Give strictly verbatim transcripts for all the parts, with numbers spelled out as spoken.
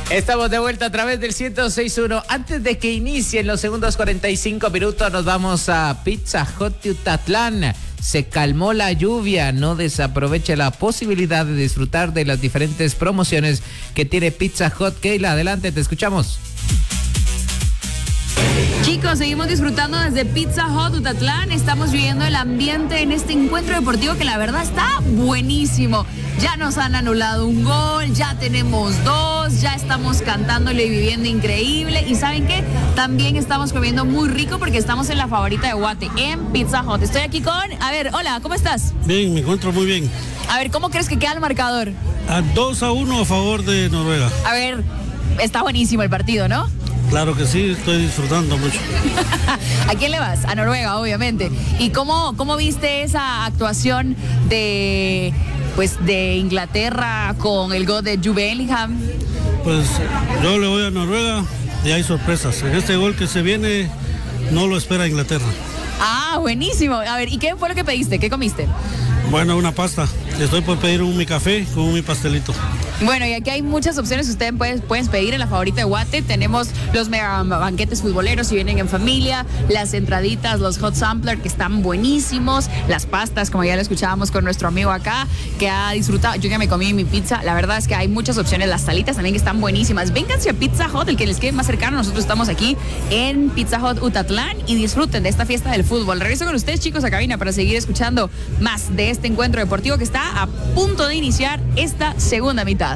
Estamos de vuelta a través del ciento seis punto uno. Antes de que inicien los segundos cuarenta y cinco minutos, nos vamos a Pizza Hut Utatlán. Se calmó la lluvia, no desaproveche la posibilidad de disfrutar de las diferentes promociones que tiene Pizza Hut. Keila, adelante, te escuchamos. Chicos, seguimos disfrutando desde Pizza Hut Utatlán. Estamos viviendo el ambiente en este encuentro deportivo que la verdad está buenísimo. Ya nos han anulado un gol, ya tenemos dos, ya estamos cantándole y viviendo increíble. Y ¿saben qué? También estamos comiendo muy rico porque estamos en la favorita de Guate, en Pizza Hut. Estoy aquí con... A ver, hola, ¿cómo estás? Bien, me encuentro muy bien. A ver, ¿cómo crees que queda el marcador? A dos a uno a favor de Noruega. A ver, está buenísimo el partido, ¿no? Claro que sí, estoy disfrutando mucho. ¿A quién le vas? A Noruega, obviamente. ¿Y cómo, cómo viste esa actuación de, pues, de Inglaterra con el gol de Jude Bellingham? Pues yo le voy a Noruega y hay sorpresas. En este gol que se viene no lo espera Inglaterra. Ah, buenísimo. A ver, ¿y qué fue lo que pediste? ¿Qué comiste? Bueno, una pasta. Estoy por pedir un mi café con un mi pastelito. Bueno, y aquí hay muchas opciones que ustedes pueden, pueden pedir en la favorita de Guate. Tenemos los mega banquetes futboleros si vienen en familia, las entraditas, los hot sampler que están buenísimos, las pastas, como ya lo escuchábamos con nuestro amigo acá, que ha disfrutado. Yo ya me comí mi pizza. La verdad es que hay muchas opciones. Las salitas también que están buenísimas. Vénganse a Pizza Hut, el que les quede más cercano. Nosotros estamos aquí en Pizza Hut Utatlán y disfruten de esta fiesta del fútbol. Regreso con ustedes, chicos, a cabina para seguir escuchando más de este encuentro deportivo que está a punto de iniciar esta segunda mitad.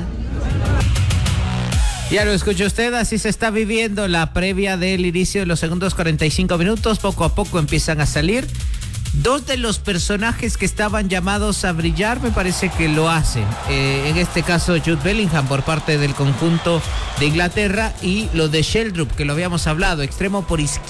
Ya lo escuchó usted, así se está viviendo la previa del inicio de los segundos cuarenta y cinco minutos. Poco a poco empiezan a salir dos de los personajes que estaban llamados a brillar, me parece que lo hacen. Eh, en este caso Jude Bellingham por parte del conjunto de Inglaterra y lo de Sheldrup, que lo habíamos hablado, extremo por izquierda.